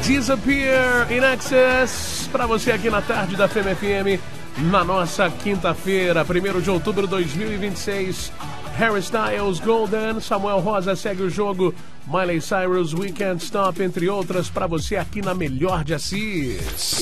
Disappear in Excess pra você aqui na tarde da Femme FM, na nossa quinta-feira, 1º de outubro de 2026. Harry Styles, Golden, Samuel Rosa segue o jogo, Miley Cyrus, We Can't Stop, entre outras, pra você aqui na Melhor de Assis.